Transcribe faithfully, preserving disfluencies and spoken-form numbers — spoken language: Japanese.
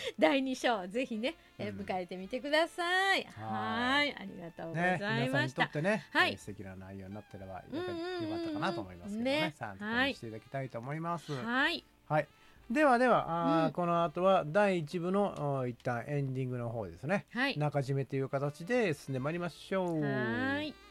だいに章ぜひね、えーうん迎えてみてください。 ははいいありがとうごね、 ざい皆さんにました。 とってね、 はいえー素敵な内容になってればよかうんうんうんうんよかったかなと思いますけどね、 ね参考はいにしていただきたいと思います。 はいはい。ではでは、あーうんこの後はだいいち部のお一旦エンディングの方ですね。 はい中締めという形で進んでまいりましょう。 はい。